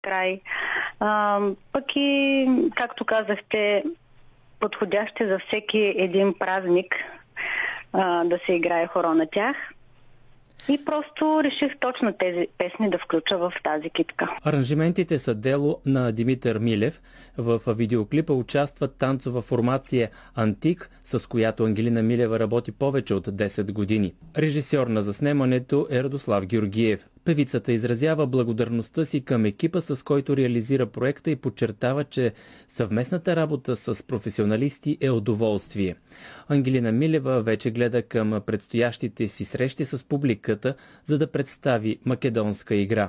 край. Пък и, както казахте, подходящи за всеки един празник да се играе хоро на тях. И просто реших точно тези песни да включа в тази китка. Аранжиментите са дело на Димитър Милев. В видеоклипа участват танцова формация «Антик», с която Ангелина Милева работи повече от 10 години. Режисьор на заснемането е Радослав Георгиев. Певицата изразява благодарността си към екипа, с който реализира проекта, и подчертава, че съвместната работа с професионалисти е удоволствие. Ангелина Милева вече гледа към предстоящите си срещи с публиката, за да представи македонска игра.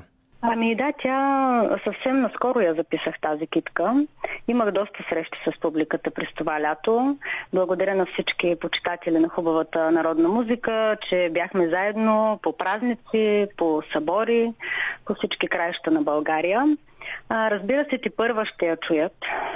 Тя съвсем наскоро я записах тази китка. Имах доста срещи с публиката през това лято. Благодаря на всички почитатели на хубавата народна музика, че бяхме заедно по празници, по събори, по всички краища на България. Разбира се, тепърва ще я чуят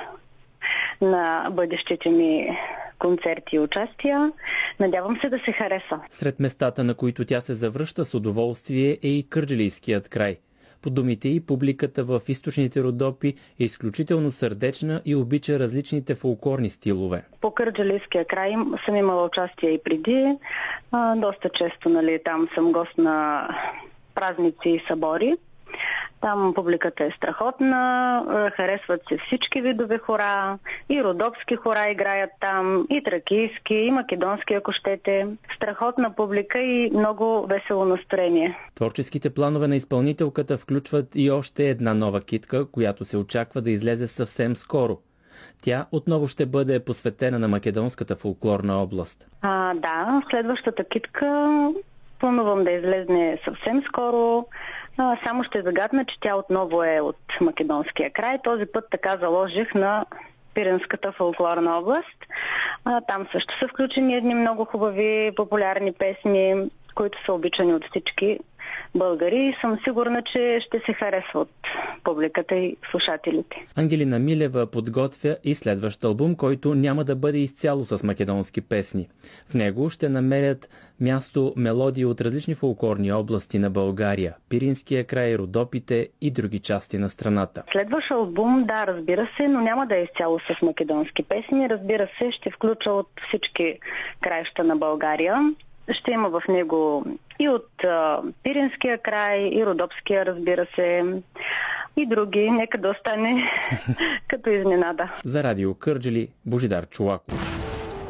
на бъдещите ми концерти и участия. Надявам се да се хареса. Сред местата, на които тя се завръща с удоволствие, е и Кърджалийският край. По думите и публиката в източните Родопи е изключително сърдечна и обича различните фолклорни стилове. По Кърджалийския край съм имала участие и преди. Доста често, там съм гост на празници и събори. Там публиката е страхотна, харесват се всички видове хора, и родопски хора играят там, и тракийски, и македонски, ако щете. Страхотна публика и много весело настроение. Творческите планове на изпълнителката включват и още една нова китка, която се очаква да излезе съвсем скоро. Тя отново ще бъде посветена на македонската фолклорна област. Да, следващата китка планувам да излезне съвсем скоро. Само ще загадна, че тя отново е от македонския край. Този път така заложих на Пиринската фолклорна област. Там също са включени едни много хубави популярни песни, които са обичани от всички българи, и съм сигурна, че ще се харесва от публиката и слушателите. Ангелина Милева подготвя и следващ албум, който няма да бъде изцяло с македонски песни. В него ще намерят място мелодии от различни фолклорни области на България, Пиринския край, Родопите и други части на страната. Следващ албум, да, разбира се, но няма да е изцяло с македонски песни. Разбира се, ще включа от всички краища на България. Ще има в него и от Пиринския край, и Родопския, разбира се, и други. Нека да остане като изненада. За Радио Кърджали, Божидар Чолаков.